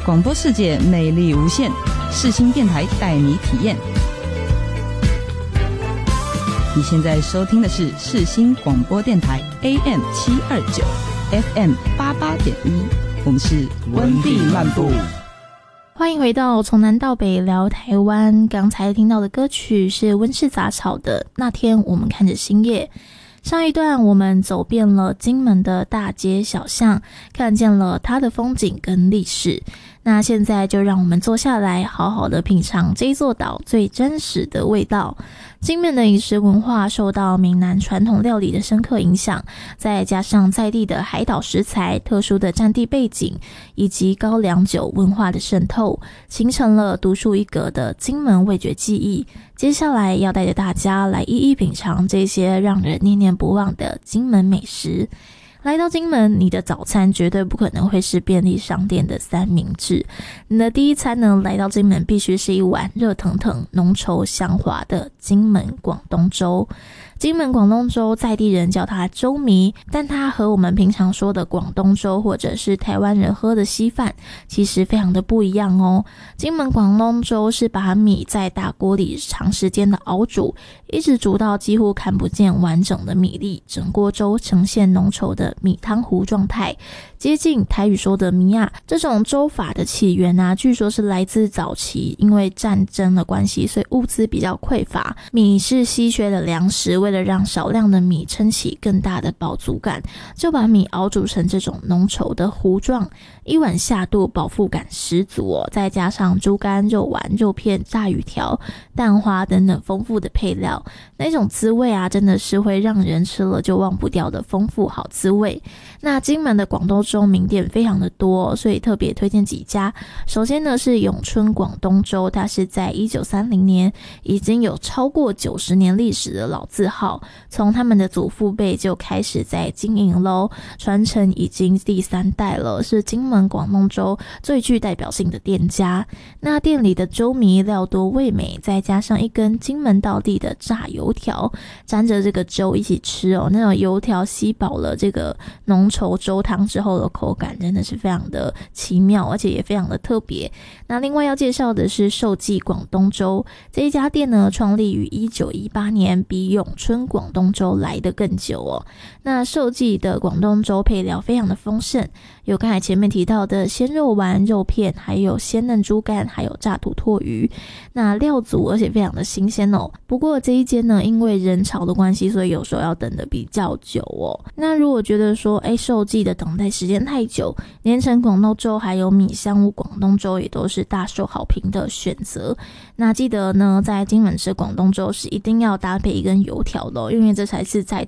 广播世界魅力无限，世新电台带你体验。你现在收听的是世新广播电台 AM 729 FM 88.1，我们是温蒂漫步。 欢迎回到从南到北聊台湾。刚才听到的歌曲是温室杂草的那天我们看着星夜。上一段我们走遍了金门的大街小巷，看见了它的风景跟历史。那现在就让我们坐下来好好的品尝这座岛最真实的味道。金门的饮食文化受到闽南传统料理的深刻影响，再加上在地的海岛食材、特殊的战地背景以及高粱酒文化的渗透，形成了独树一格的金门味觉记忆。接下来要带着大家来一一品尝这些让人念念不忘的金门美食。来到金门，你的早餐绝对不可能会是便利商店的三明治。你的第一餐呢，来到金门必须是一碗热腾腾、浓稠香滑的金门广东粥。金门广东粥在地人叫它粥糜，但它和我们平常说的广东粥或者是台湾人喝的稀饭其实非常的不一样哦。金门广东粥是把米在大锅里长时间的熬煮，一直煮到几乎看不见完整的米粒，整锅粥呈现浓稠的米汤糊状态，接近台语说的米亚。这种粥法的起源啊，据说是来自早期因为战争的关系，所以物资比较匮乏，米是稀缺的粮食，为了让少量的米撑起更大的饱足感，就把米熬煮成这种浓稠的糊状，一碗下肚饱腹感十足哦，再加上猪肝、肉丸、肉片、炸鱼条、蛋花等等丰富的配料，那种滋味啊，真的是会让人吃了就忘不掉的丰富好滋味。那金门的广东粥名店非常的多，所以特别推荐几家。首先呢是永春广东粥，它是在1930年，已经有超过90年历史的老字号，从他们的祖父辈就开始在经营咯，传承已经第3代了，是金门广东粥最具代表性的店家。那店里的粥糜料多味美，再加上一根金门道地的炸油条，沾着这个粥一起吃哦，那种油条吸饱了这个浓稠粥汤之后的口感真的是非常的奇妙，而且也非常的特别。那另外要介绍的是寿记广东粥，这一家店呢创立于1918年，比永春广东粥来得更久哦。那寿记的广东粥配料非常的丰盛，有刚才前面提到的鲜肉丸、肉片，还有鲜嫩猪肝，还有炸土鳜鱼，那料足而且非常的新鲜哦。不过这一间呢，因为人潮的关系，所以有时候要等得比较久哦。那如果觉得说寿记的等待时间太久，连城广东粥还有米香屋广东粥也都是大受好评的选择。那记得呢，在金门吃广东粥是一定要搭配一根油条的哦，因为这才是在